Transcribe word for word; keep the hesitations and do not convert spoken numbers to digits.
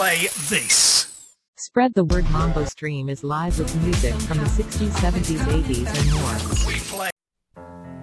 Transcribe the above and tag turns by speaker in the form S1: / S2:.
S1: play this.
S2: Spread the word. Mambo Stream is live with music from the sixties, seventies, eighties, and more.
S1: We play